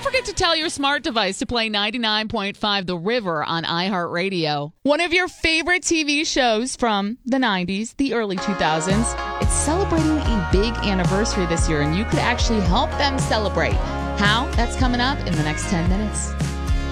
forget to tell your smart device to play 99.5 The River on iHeartRadio. One of your favorite TV shows from the 90s, the early 2000s, it's celebrating a big anniversary this year, and you could actually help them celebrate. How? That's coming up in the next 10 minutes.